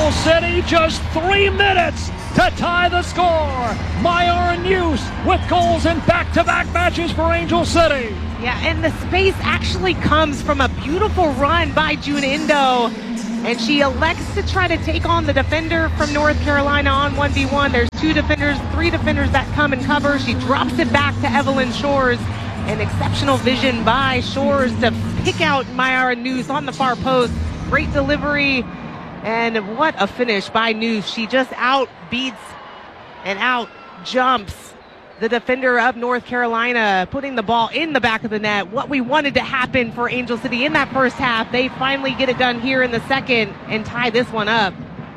Angel City just 3 minutes to tie the score. Myara News with goals in back-to-back matches for Angel City. Yeah, and the space actually comes from a beautiful run by June Indo. And she elects to try to take on the defender from North Carolina on 1v1. There's 3 defenders that come and cover. She drops it back to Evelyn Shores. An exceptional vision by Shores to pick out Myara News on the far post. Great delivery. And what a finish by News. She just outbeats and out jumps the defender of North Carolina, putting the ball in the back of the net. What we wanted to happen for Angel City in that first half, they finally get it done here in the second and tie this one up.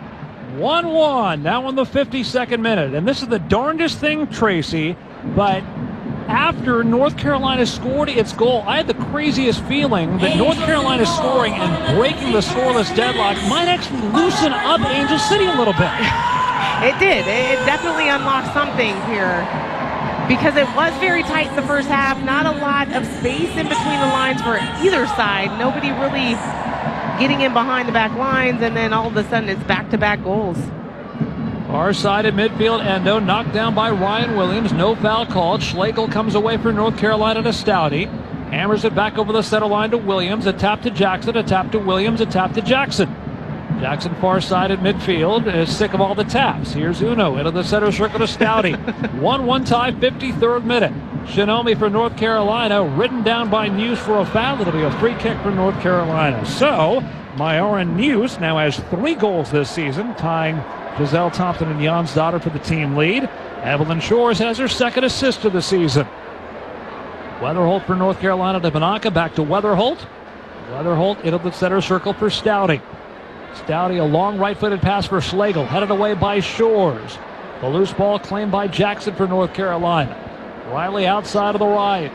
1-1 now in the 52nd minute. And this is the darndest thing, Tracy, but after North Carolina scored its goal, I had the craziest feeling that North Carolina scoring and breaking the scoreless deadlock might actually loosen up Angel City a little bit. It did. It definitely unlocked something here, because it was very tight the first half. Not a lot of space in between the lines for either side. Nobody really getting in behind the back lines, and then all of a sudden it's back-to-back goals. Far side at midfield, Endo knocked down by Ryan Williams. No foul called. Schlegel comes away for North Carolina to Stouty. Hammers it back over the center line to Williams. A tap to Jackson. A tap to Williams. A tap to Jackson. Jackson far side at midfield is sick of all the taps. Here's Uno into the center circle to Stouty. 1-1 tie, 53rd minute. Shinomi for North Carolina, ridden down by News for a foul. It'll be a free kick for North Carolina. So, Myara News now has 3 goals this season, tying Giselle Thompson and Jansdotter for the team lead. Evelyn Shores has her 2nd assist of the season. Weatherholt for North Carolina to Banaka, back to Weatherholt. Weatherholt into the center circle for Stouty. Stouty, a long right-footed pass for Schlegel, headed away by Shores. The loose ball claimed by Jackson for North Carolina. Riley outside of the right.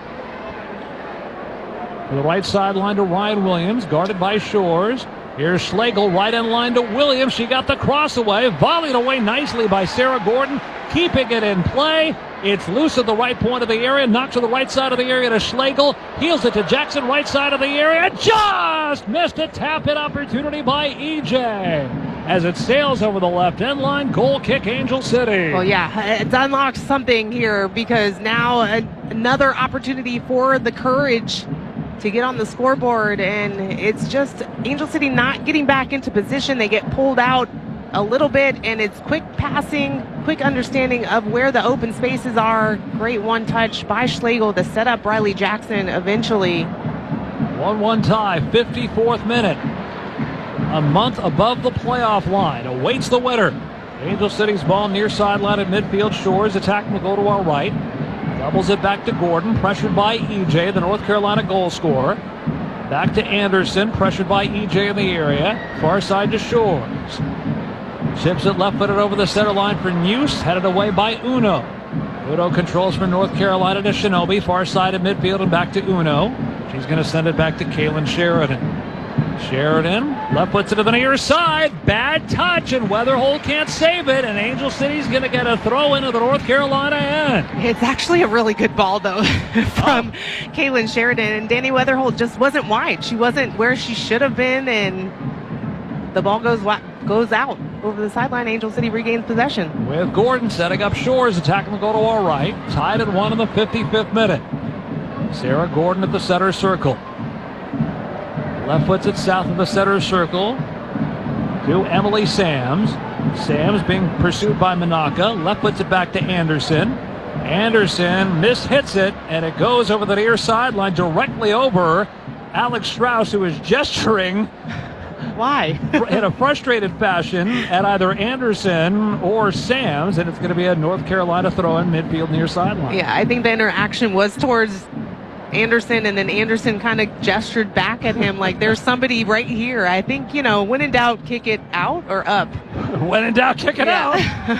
To the right sideline to Ryan Williams, guarded by Shores. Here's Schlegel, right in line to Williams. She got the cross away, volleyed away nicely by Sarah Gordon, keeping it in play. It's loose at the right point of the area, knocks to the right side of the area to Schlegel, heels it to Jackson, right side of the area, just missed a tap-in opportunity by EJ. As it sails over the left end line, goal kick Angel City. Well, yeah, it's unlocked something here, because now another opportunity for the Courage to get on the scoreboard, and it's just Angel City not getting back into position. They get pulled out a little bit, and it's quick passing, quick understanding of where the open spaces are. Great one touch by Schlegel to set up Riley Jackson eventually. 1-1 tie, 54th minute. A month above the playoff line awaits the winner. Angel City's ball near sideline at midfield. Shores attack will go to our right. Doubles it back to Gordon, pressured by EJ, the North Carolina goal scorer. Back to Anderson, pressured by EJ in the area. Far side to Shores. Chips it left-footed over the center line for News, headed away by Uno. Uno controls for North Carolina to Shinobi, far side of midfield and back to Uno. She's going to send it back to Kaylin Sheridan. Sheridan left puts it to the near side. Bad touch, and Weatherholt can't save it, and Angel City's going to get a throw into the North Carolina end. It's actually a really good ball, though, from Kaylin Sheridan, and Danny Weatherholt just wasn't wide. She wasn't where she should have been, and the ball goes out over the sideline. Angel City regains possession. With Gordon setting up Shores, attacking the goal to our right. Tied at 1 in the 55th minute. Sarah Gordon at the center circle. Left puts it south of the center circle to Emily Sams. Sams being pursued by Manaka. Left puts it back to Anderson. Anderson mishits it, and it goes over the near sideline directly over Alex Strauss, who is gesturing. Why? In a frustrated fashion at either Anderson or Sams, and it's going to be a North Carolina throw in midfield near sideline. Yeah, I think the interaction was towards Anderson, and then Anderson kind of gestured back at him like there's somebody right here. I think, when in doubt, kick it out or up. When in doubt, kick it out.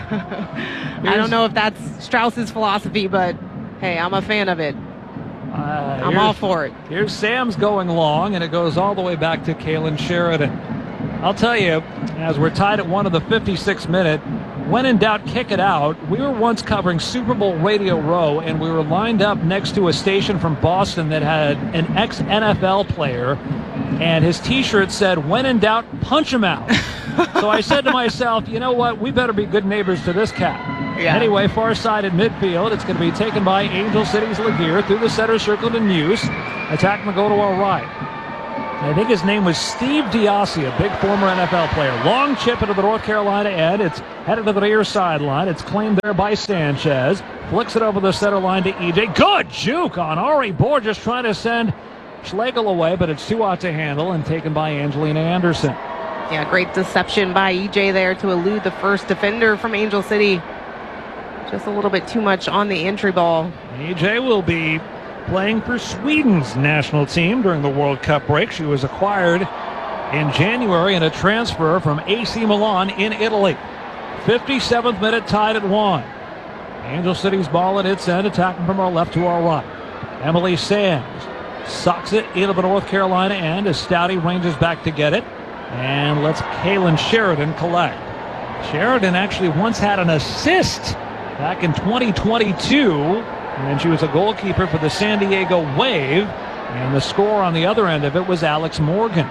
I don't know if that's Strauss's philosophy, but hey, I'm a fan of it. I'm all for it. Here's Sam's going long, and it goes all the way back to Kaylin Sheridan. I'll tell you, as we're tied at 1 of the 56th minute, when in doubt, kick it out. We were once covering Super Bowl Radio Row, and we were lined up next to a station from Boston that had an ex-NFL player, and his T-shirt said, when in doubt, punch him out. So I said to myself, you know what? We better be good neighbors to this cat. Yeah. Anyway, far side at midfield. It's going to be taken by Angel City's Laguerre through the center circle to News. Attack will go to our right. I think his name was Steve Diassi, a big former NFL player. Long chip into the North Carolina end. It's headed to the near sideline. It's claimed there by Sanchez. Flicks it over the center line to EJ. Good juke on Ari Borges, trying to send Schlegel away, but it's too hot to handle and taken by Angelina Anderson. Yeah, great deception by EJ there to elude the first defender from Angel City. Just a little bit too much on the entry ball. EJ will be playing for Sweden's national team during the World Cup break. She was acquired in January in a transfer from AC Milan in Italy. 57th minute, tied at 1. Angel City's ball at its end, attacking from our left to our right. Emily Sands sucks it into the North Carolina end as Stouty ranges back to get it and lets Kaylin Sheridan collect. Sheridan actually once had an assist back in 2022. And she was a goalkeeper for the San Diego Wave. And the score on the other end of it was Alex Morgan.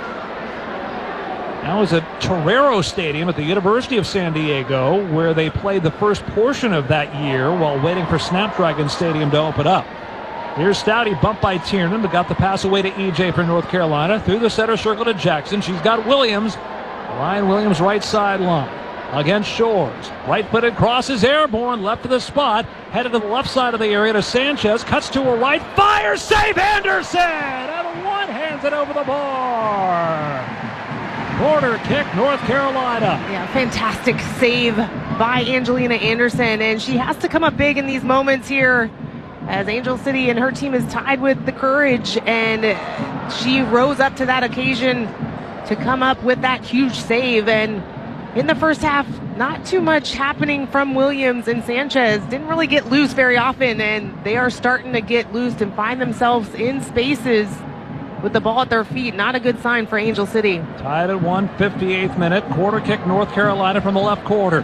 That was at Torero Stadium at the University of San Diego, where they played the first portion of that year while waiting for Snapdragon Stadium to open up. Here's Stouty, bumped by Tiernan, but got the pass away to EJ for North Carolina. Through the center circle to Jackson. She's got Williams. Ryan Williams, right sideline. Against Shores. Right-footed crosses airborne, left of the spot. Headed to the left side of the area to Sanchez. Cuts to her right. Fires! Save Anderson! And one hands it over the bar. Corner kick, North Carolina. Yeah, fantastic save by Angelina Anderson. And she has to come up big in these moments here as Angel City and her team is tied with the Courage. And she rose up to that occasion to come up with that huge save. And in the first half, not too much happening from Williams and Sanchez. Didn't really get loose very often, and they are starting to get loose and find themselves in spaces with the ball at their feet. Not a good sign for Angel City. Tied at 1, 58th minute. Quarter kick, North Carolina from the left quarter.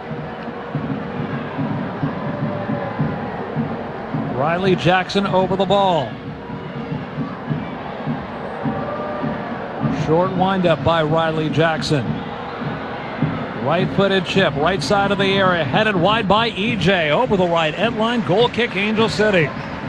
Riley Jackson over the ball. Short windup by Riley Jackson. Right-footed chip, right side of the area, headed wide by EJ. Over the right end line, goal kick, Angel City.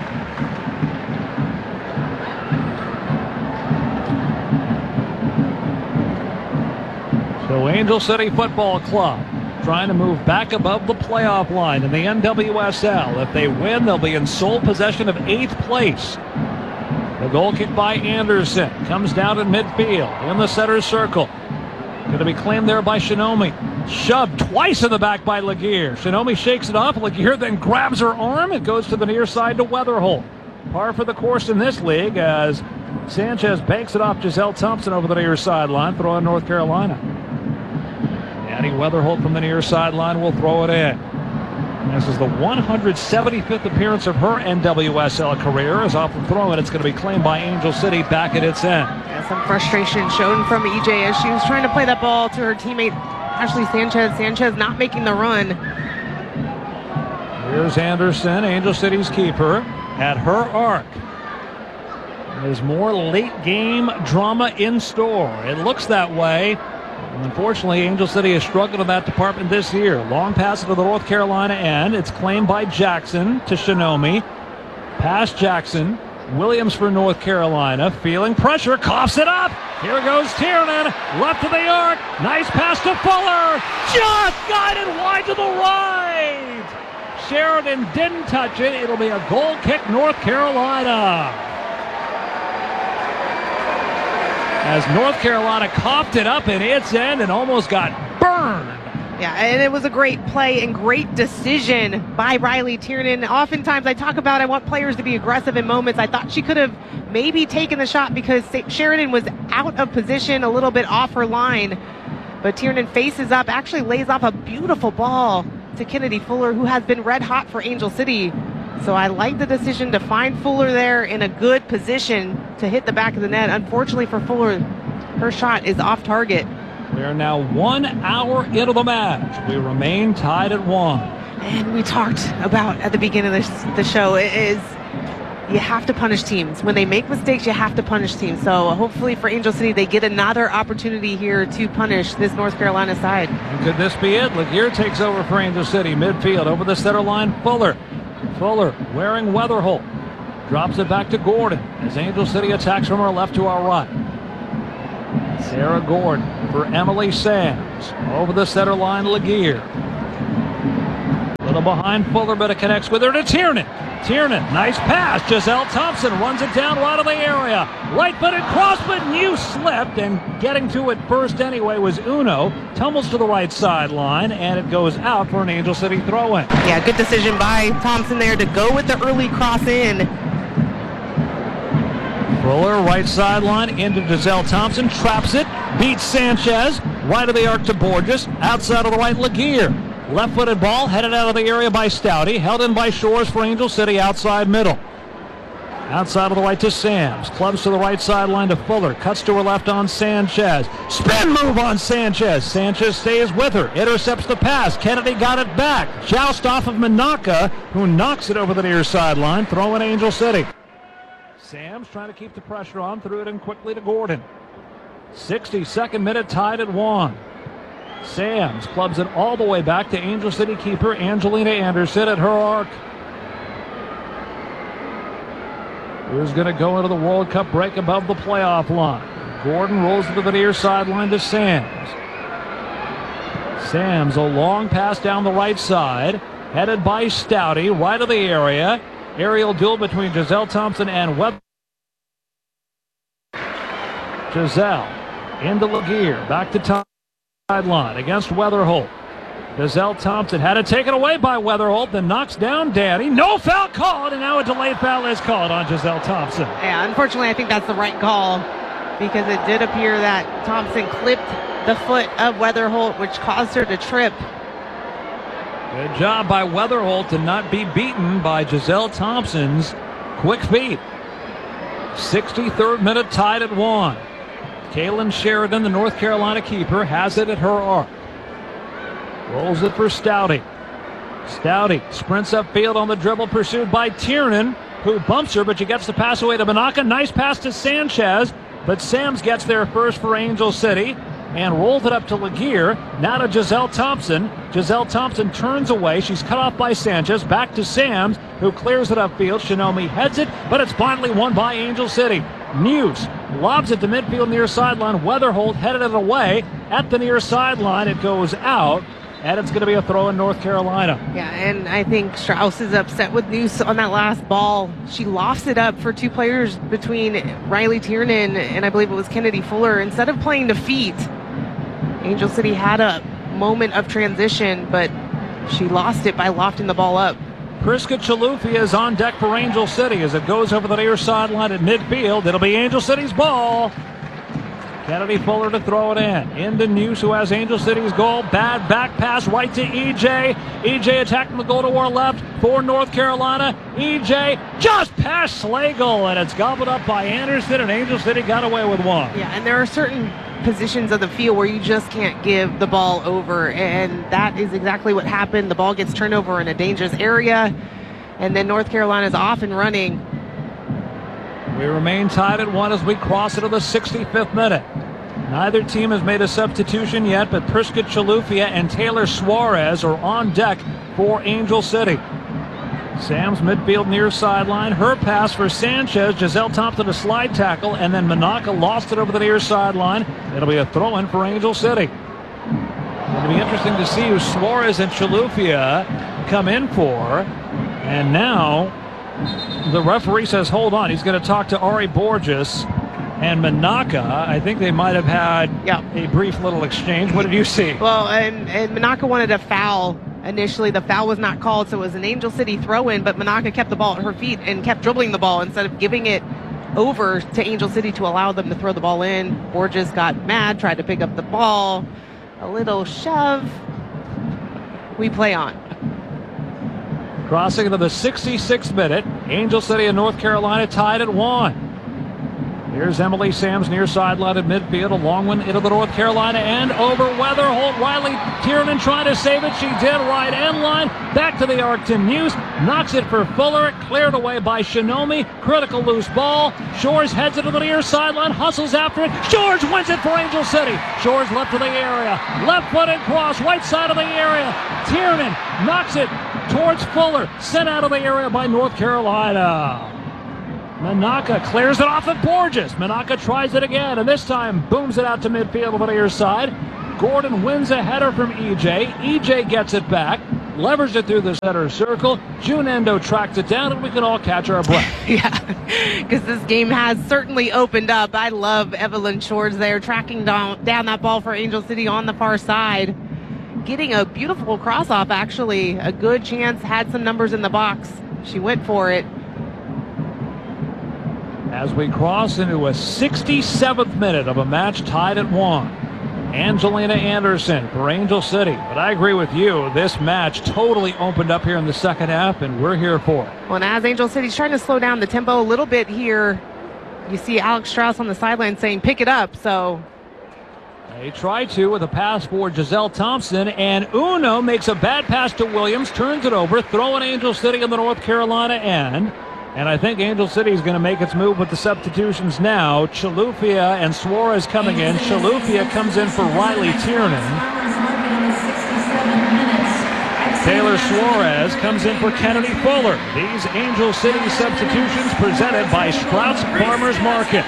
So Angel City Football Club trying to move back above the playoff line in the NWSL. If they win, they'll be in sole possession of 8th place. The goal kick by Anderson comes down in midfield in the center circle. Going to be claimed there by Shinomi. Shoved twice in the back by Laguerre. Shinomi shakes it off. Laguerre then grabs her arm. It goes to the near side to Weatherholt. Par for the course in this league as Sanchez banks it off Giselle Thompson over the near sideline, throwing North Carolina. Addie Weatherholt from the near sideline will throw it in. This is the 175th appearance of her NWSL career. As off the throw, and it's going to be claimed by Angel City back at its end. Yeah, some frustration shown from EJ as she was trying to play that ball to her teammate Ashley Sanchez. Sanchez not making the run. Here's Anderson, Angel City's keeper, at her arc. There's more late game drama in store. It looks that way. Unfortunately, Angel City has struggled in that department this year. Long pass to the North Carolina end. It's claimed by Jackson to Shinomi. Past Jackson. Williams for North Carolina. Feeling pressure. Coughs it up. Here goes Tiernan. Left of the arc. Nice pass to Fuller. Just guided wide to the right. Sheridan didn't touch it. It'll be a goal kick, North Carolina. As North Carolina coughed it up in its end and almost got burned. Yeah, and it was a great play and great decision by Riley Tiernan. Oftentimes I talk about I want players to be aggressive in moments. I thought she could have maybe taken the shot because Sheridan was out of position, a little bit off her line. But Tiernan faces up, actually lays off a beautiful ball to Kennedy Fuller, who has been red hot for Angel City. So I like the decision to find Fuller there in a good position to hit the back of the net. Unfortunately for Fuller, her shot is off target. We are now 1 hour into the match. We remain tied at 1. And we talked about at the beginning of the show, it is You have to punish teams. When they make mistakes, you have to punish teams. So hopefully for Angel City, they get another opportunity here to punish this North Carolina side. And could this be it? Laguerre takes over for Angel City. Midfield over the center line, Fuller. Fuller wearing Weatherholt. Drops it back to Gordon as Angel City attacks from our left to our right. Sarah Gordon for Emily Sams. Over the center line, Laguerre. Little behind Fuller, but it connects with her to Tiernan. Tiernan, nice pass. Giselle Thompson runs it down right of the area. Right-footed cross, but you slipped, and getting to it first anyway was Uno. Tumbles to the right sideline, and it goes out for an Angel City throw-in. Yeah, good decision by Thompson there to go with the early cross in. Fuller, right sideline, into Giselle Thompson, traps it, beats Sanchez, right of the arc to Borges, outside of the right, Laguerre. Left-footed ball, headed out of the area by Stouty, held in by Shores for Angel City, outside middle. Outside of the right to Sams, clubs to the right sideline to Fuller, cuts to her left on Sanchez. Spin move on Sanchez. Sanchez stays with her, intercepts the pass. Kennedy got it back. Joust off of Manaka, who knocks it over the near sideline, throwing Angel City. Sams trying to keep the pressure on, threw it in quickly to Gordon. 62nd minute, tied at 1. Sams clubs it all the way back to Angel City keeper Angelina Anderson at her arc. Who's going to go into the World Cup break above the playoff line? Gordon rolls to the near sideline to Sams. Sams, a long pass down the right side, headed by Stouty, right of the area. Aerial duel between Giselle Thompson and Webb. Giselle into Laguerre, back to Thompson. Sideline against Weatherholt. Giselle Thompson had it taken away by Weatherholt, then knocks down Danny. No foul called, and now a delayed foul is called on Giselle Thompson. Yeah, unfortunately, I think that's the right call because it did appear that Thompson clipped the foot of Weatherholt, which caused her to trip. Good job by Weatherholt to not be beaten by Giselle Thompson's quick feet. 63rd minute, tied at 1. Kaylin Sheridan, the North Carolina keeper, has it at her arc. Rolls it for Stouty. Stouty sprints upfield on the dribble, pursued by Tiernan, who bumps her, but she gets the pass away to Manaka. Nice pass to Sanchez, but Sams gets there first for Angel City and rolls it up to Laguerre. Now to Giselle Thompson. Giselle Thompson turns away. She's cut off by Sanchez. Back to Sams, who clears it upfield. Shinomi heads it, but it's finally won by Angel City. News lobs it to midfield near sideline. Weatherholt headed it away at the near sideline. It goes out, and it's going to be a throw in North Carolina. Yeah, and I think Strauss is upset with News on that last ball. She lofts it up for two players between Riley Tiernan and I believe it was Kennedy Fuller. Instead of playing to feet, Angel City had a moment of transition, but she lost it by lofting the ball up. Priska Chalufia is on deck for Angel City as it goes over the near sideline at midfield. It'll be Angel City's ball. Kennedy Fuller to throw it in. Into News, who has Angel City's goal. Bad back pass right to EJ. EJ attacking the goal to our left for North Carolina. EJ just past Slagle, and it's gobbled up by Anderson, and Angel City got away with one. Yeah, and there are certain positions of the field where you just can't give the ball over, and that is exactly what happened. The ball gets turned over in a dangerous area, and then North Carolina's off and running. We remain tied at 1 as we cross into the 65th minute. Neither team has made a substitution yet, but Priska Chalufia and Taylor Suarez are on deck for Angel City. Sam's midfield near sideline. Her pass for Sanchez. Giselle Thompson a slide tackle, and then Manaka lost it over the near sideline. It'll be a throw-in for Angel City. It'll be interesting to see who Suarez and Chalufia come in for. And now the referee says, hold on. He's going to talk to Ari Borges and Manaka. I think they might have had a brief little exchange. What did you see? Well, and Manaka wanted a foul. Initially, the foul was not called, so it was an Angel City throw-in, but Manaka kept the ball at her feet and kept dribbling the ball instead of giving it over to Angel City to allow them to throw the ball in. Borges got mad, tried to pick up the ball. A little shove. We play on. Crossing into the 66th minute, Angel City and North Carolina tied at 1. Here's Emily Sams near sideline at midfield. A long one into the North Carolina end. Over Weatherholt. Riley Tiernan trying to save it. She did. Right end line. Back to the arc to News. Knocks it for Fuller. Cleared away by Shinomi. Critical loose ball. Shores heads it to the near sideline. Hustles after it. Shores wins it for Angel City. Shores left to the area. Left footed cross. Right side of the area. Tiernan knocks it towards Fuller. Sent out of the area by North Carolina. Manaka clears it off at Borges. Manaka tries it again, and this time booms it out to midfield on the near side. Gordon wins a header from EJ. EJ gets it back, levers it through the center circle. June Endo tracks it down, and we can all catch our breath. Yeah, because this game has certainly opened up. I love Evelyn Shores there, tracking down that ball for Angel City on the far side. Getting a beautiful cross-off, actually. A good chance, had some numbers in the box. She went for it. As we cross into a 67th minute of a match tied at 1. Angelina Anderson for Angel City. But I agree with you. This match totally opened up here in the second half, and we're here for it. Well, and as Angel City's trying to slow down the tempo a little bit here, you see Alex Strauss on the sideline saying, pick it up. So they try to with a pass for Giselle Thompson, and Uno makes a bad pass to Williams, turns it over, throwing Angel City in the North Carolina end. And I think Angel City is going to make its move with the substitutions now. Chilufya and Suarez coming in. Chilufya comes in for Riley Tiernan. Taylor Suarez comes in for Kennedy Fuller. These Angel City substitutions presented by Sprouts Farmers Market.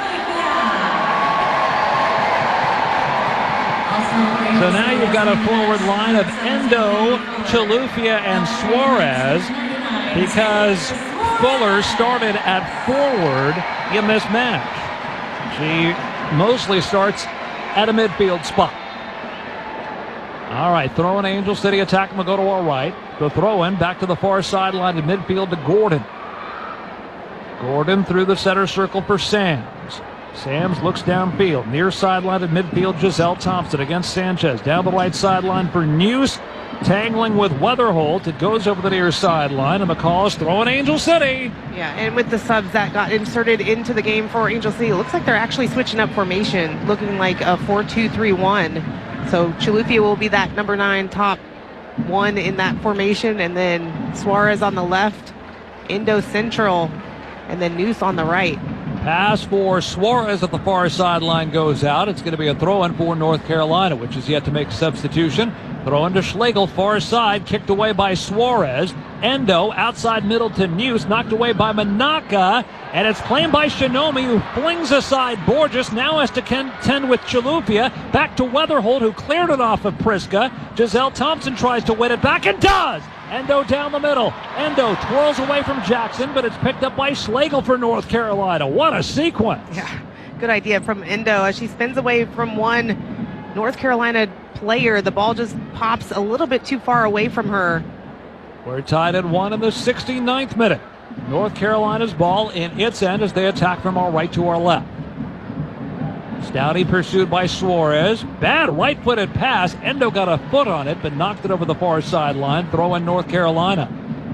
So now you've got a forward line of Endo, Chilufya, and Suarez, because Fuller started at forward in this match. She mostly starts at a midfield spot. All right, throw in Angel City attack will go to our right. The throw in back to the far sideline to midfield to Gordon. Gordon through the center circle for Sams. Sams looks downfield. Near sideline at midfield, Giselle Thompson against Sanchez. Down the right sideline for News. Tangling with Weatherholt. It goes over the near sideline, and McCall is throwing Angel City. Yeah, and with the subs that got inserted into the game for Angel City, it looks like they're actually switching up formation, looking like a 4-2-3-1. So Chilufya will be that number 9 top one in that formation, and then Suarez on the left, Endo central, and then Noose on the right. Pass for Suarez at the far sideline goes out. It's going to be a throw-in for North Carolina, which is yet to make a substitution. Throw-in to Schlegel, far side, kicked away by Suarez. Endo, outside middle to News, knocked away by Manaka, and it's claimed by Shinomi, who flings aside Borges, now has to contend with Chilufya. Back to Weatherholt, who cleared it off of Priska. Giselle Thompson tries to win it back and does! Endo down the middle. Endo twirls away from Jackson, but it's picked up by Schlegel for North Carolina. What a sequence. Yeah, good idea from Endo. As she spins away from one North Carolina player, the ball just pops a little bit too far away from her. We're tied at 1 in the 69th minute. North Carolina's ball in its end as they attack from our right to our left. Stouty pursued by Suarez. Bad right-footed pass. Endo got a foot on it, but knocked it over the far sideline. Throw in North Carolina.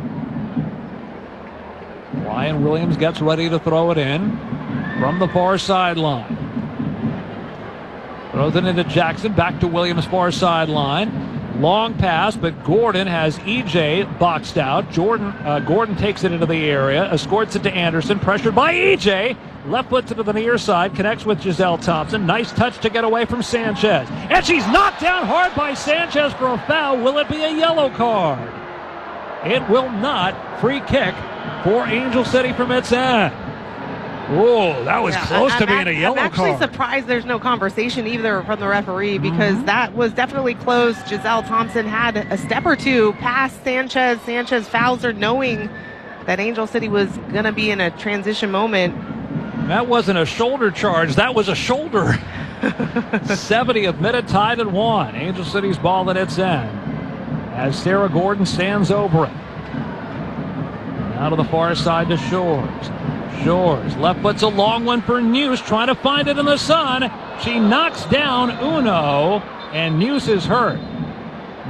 Ryan Williams gets ready to throw it in from the far sideline. Throws it into Jackson. Back to Williams' far sideline. Long pass, but Gordon has EJ boxed out. Gordon takes it into the area, escorts it to Anderson, pressured by EJ. Left foot to the near side, connects with Giselle Thompson. Nice touch to get away from Sanchez. And she's knocked down hard by Sanchez for a foul. Will it be a yellow card? It will not. Free kick for Angel City from its end. Oh, that was close to being a yellow card. I'm actually surprised there's no conversation either from the referee, because that was definitely close. Giselle Thompson had a step or two past Sanchez. Sanchez fouls her knowing that Angel City was going to be in a transition moment. That wasn't a shoulder charge. That was a shoulder. 70th minute, tied at 1. Angel City's ball at its end as Sarah Gordon stands over it. Now to the far side to Shores. Shores, left foot's a long one for News, trying to find it in the sun. She knocks down Uno, and News is hurt.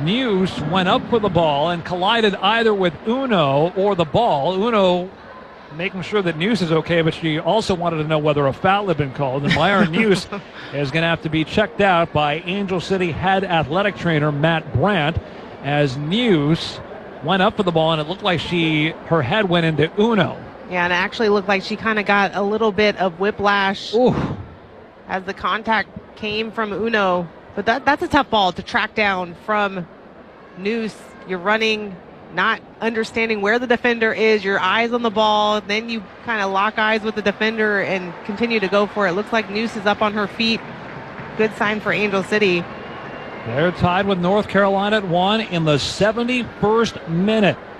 News went up for the ball and collided either with Uno or the ball. Uno making sure that Neuse is okay, but she also wanted to know whether a foul had been called. And Myron Neuse is going to have to be checked out by Angel City head athletic trainer Matt Brandt, as Neuse went up for the ball and it looked like her head went into Uno. Yeah, and it actually looked like she kind of got a little bit of whiplash as the contact came from Uno. But that's a tough ball to track down from Neuse. You're running, not understanding where the defender is, your eyes on the ball, then you kind of lock eyes with the defender and continue to go for it. Looks like Neuse is up on her feet. Good sign for Angel City. They're tied with North Carolina at 1 in the 71st minute.